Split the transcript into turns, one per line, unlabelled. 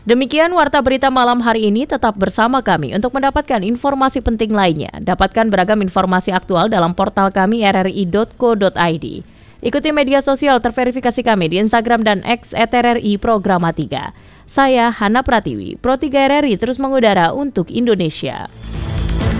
Demikian Warta Berita Malam hari ini, tetap bersama kami untuk mendapatkan informasi penting lainnya. Dapatkan beragam informasi aktual dalam portal kami rri.co.id. Ikuti media sosial terverifikasi kami di Instagram dan X @RRI Programa 3. Saya Hana Pratiwi, Pro 3 RRI terus mengudara untuk Indonesia.